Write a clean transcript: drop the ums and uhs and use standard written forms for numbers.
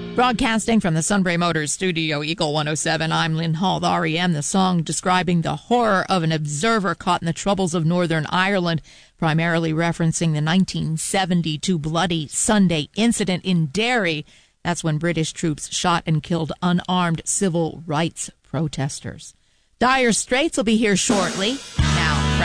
Broadcasting from the Sunbury Motors studio, Eagle 107, I'm Lynn Hall. The REM, the song describing the horror of an observer caught in the troubles of Northern Ireland, primarily referencing the 1972 Bloody Sunday incident in Derry. That's when British troops shot and killed unarmed civil rights protesters. Dire Straits will be here shortly.